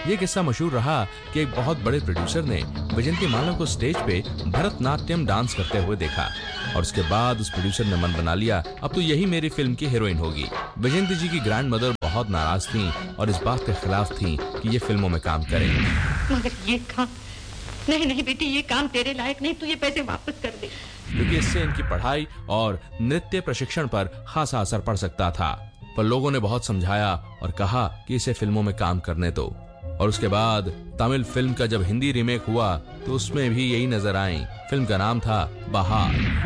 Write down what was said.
ये किस्सा मशहूर रहा कि एक बहुत बड़े प्रोड्यूसर ने वैजयंती माला को स्टेज पे भरतनाट्यम डांस करते हुए देखा और उसके बाद उस प्रोड्यूसर ने मन बना लिया, अब तो यही मेरी फिल्म की हीरोइन होगी। वैजयंती जी की ग्रैंड मदर बहुत नाराज थीं और इस बात के खिलाफ थीं कि ये फिल्मों में काम करें। मगर ये काम नहीं बेटी, ये काम तेरे लायक नहीं, तू ये पैसे वापस कर दे। क्योंकि इससे इनकी पढ़ाई और नृत्य प्रशिक्षण पर खासा असर पड़ सकता था। पर लोगों ने बहुत समझाया और कहा कि इसे फिल्मों में काम करने दो। और उसके बाद तमिल फिल्म का जब हिंदी रीमेक हुआ तो उसमें भी यही नजर आई। फिल्म का नाम था बहार।